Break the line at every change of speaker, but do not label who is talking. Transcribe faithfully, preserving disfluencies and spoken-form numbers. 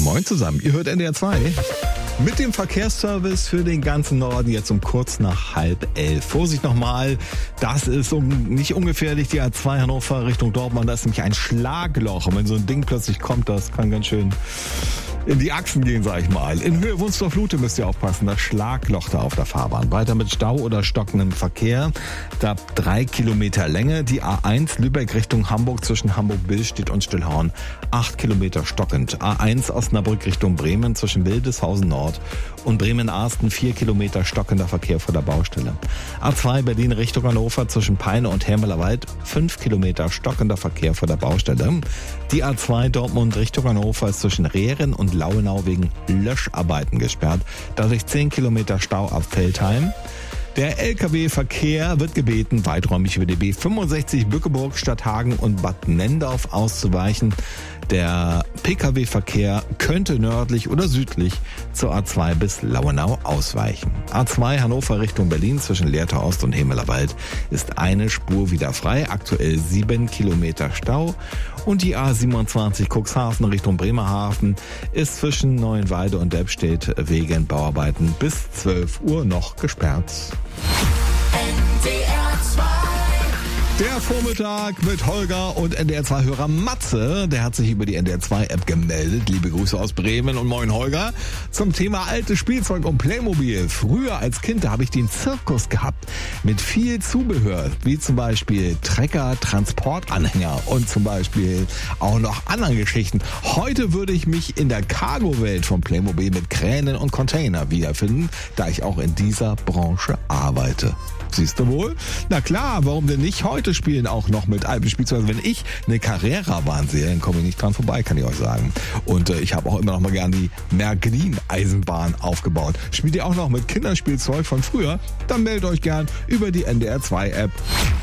Moin zusammen, ihr hört N D R zwei. Mit dem Verkehrsservice für den ganzen Norden jetzt um kurz nach halb elf. Vorsicht nochmal, das ist um, nicht ungefährlich, die A zwei Hannover Richtung Dortmund, das ist nämlich ein Schlagloch. Und wenn so ein Ding plötzlich kommt, das kann ganz schön in die Achsen gehen, sag ich mal. In Höhe Wunstorf-Lute müsst ihr aufpassen, das Schlagloch da auf der Fahrbahn. Weiter mit Stau oder stockendem Verkehr. Da drei Kilometer Länge. Die A eins Lübeck Richtung Hamburg zwischen Hamburg-Billstedt und Stillhorn. Acht Kilometer stockend. A eins Osnabrück Richtung Bremen zwischen Wildeshausen Nord und Bremen-Arsten. Vier Kilometer stockender Verkehr vor der Baustelle. A zwei Berlin Richtung Hannover zwischen Peine und Hermelerwald. Fünf Kilometer stockender Verkehr vor der Baustelle. Die A zwei Dortmund Richtung Hannover ist zwischen Rehren und Lauenau wegen Löscharbeiten gesperrt. Dadurch zehn Kilometer Stau ab Veltheim. Der L K W-Verkehr wird gebeten, weiträumig über die B fünfundsechzig Bückeburg, Stadthagen und Bad Nendorf auszuweichen. Der P K W-Verkehr könnte nördlich oder südlich zur A zwei bis Lauenau ausweichen. A zwei Hannover Richtung Berlin zwischen Lehrter Ost und Hemelerwald ist eine Spur wieder frei. Aktuell sieben Kilometer Stau. Und die A siebenundzwanzig Cuxhaven Richtung Bremerhaven ist zwischen Neuenwalde und Delbstedt wegen Bauarbeiten bis zwölf Uhr noch gesperrt. Der Vormittag mit Holger und N D R zwei-Hörer Matze, der hat sich über die N D R zwei App gemeldet. Liebe Grüße aus Bremen und moin Holger. Zum Thema altes Spielzeug und Playmobil. Früher als Kind, da habe ich den Zirkus gehabt mit viel Zubehör, wie zum Beispiel Trecker, Transportanhänger und zum Beispiel auch noch anderen Geschichten. Heute würde ich mich in der Cargo-Welt von Playmobil mit Kränen und Container wiederfinden, da ich auch in dieser Branche arbeite. Siehst du wohl? Na klar, warum denn nicht? Heute spielen auch noch mit alten Spielzeugen. Wenn ich eine Carrera-Bahn sehe, dann komme ich nicht dran vorbei, kann ich euch sagen. Und äh, ich habe auch immer noch mal gern die Märklin-Eisenbahn aufgebaut. Spielt ihr auch noch mit Kinderspielzeug von früher? Dann meldet euch gern über die N D R zwei App.